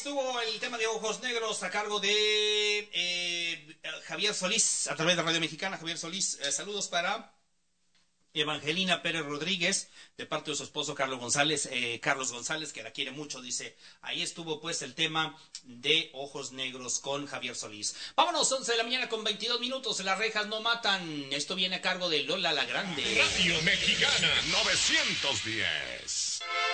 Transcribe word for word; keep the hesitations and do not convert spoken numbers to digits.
estuvo el tema de Ojos Negros a cargo de eh, Javier Solís, a través de Radio Mexicana. Javier Solís, eh, saludos para Evangelina Pérez Rodríguez, de parte de su esposo Carlos González, eh, Carlos González, que la quiere mucho, dice, ahí estuvo pues el tema de Ojos Negros con Javier Solís. Vámonos, once de la mañana con veintidós minutos, las rejas no matan, esto viene a cargo de Lola la Grande. Radio Mexicana novecientos diez.